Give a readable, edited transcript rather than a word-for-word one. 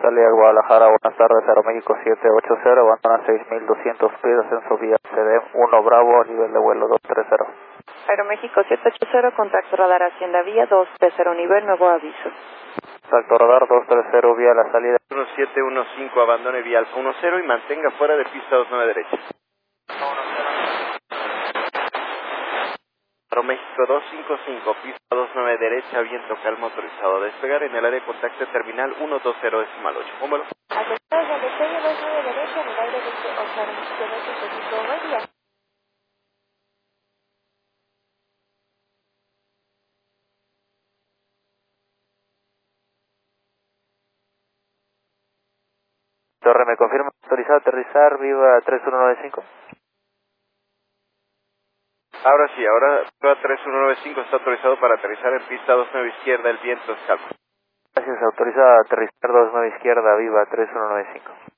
salida a Guadalajara, buenas tardes, Aeroméxico 780, abandona 6200 pies, ascenso vía CDM 1 Bravo, nivel de vuelo 230. Aeroméxico 780, contacto radar Hacienda Vía 230, nivel, nuevo aviso. Contacto radar 230, vía la salida. 1715, abandone vía Alfa 10 y mantenga fuera de pista 29 derecha. Aeroméxico 255, pista 29 derecha, viento calmo autorizado a despegar en el área de contacto terminal 120.8. Póngalo. Aceptado de despegue 29 derecha en el aire de Oscar México 255, buen día. Torre, ¿me confirma autorizado a aterrizar, viva 3195? Ahora sí, ahora 3195 está autorizado para aterrizar en pista 29 izquierda, el viento es calmo. Gracias, autorizado a aterrizar 29 izquierda, viva 3195.